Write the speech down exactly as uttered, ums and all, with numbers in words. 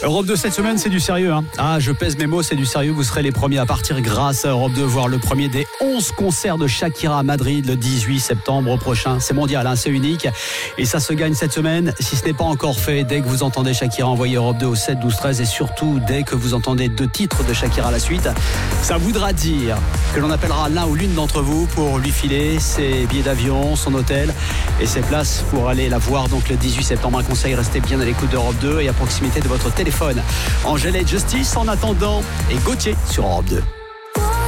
Europe deux cette semaine, c'est du sérieux. Hein. Ah, je pèse mes mots, c'est du sérieux. Vous serez les premiers à partir grâce à Europe deux, voir le premier des onze concerts de Shakira à Madrid le dix-huit septembre prochain. C'est mondial, hein, c'est unique. Et ça se gagne cette semaine. Si ce n'est pas encore fait, dès que vous entendez Shakira, envoyez Europe deux au sept douze treize. Et surtout, dès que vous entendez deux titres de Shakira à la suite, ça voudra dire que l'on appellera l'un ou l'une d'entre vous pour lui filer ses billets d'avion, son hôtel et ses places pour aller la voir donc le dix-huit septembre. Un conseil, restez bien à l'écoute d'Europe deux et à proximité de votre téléphone. Angèle et Justice en attendant et Gauthier sur Europe deux.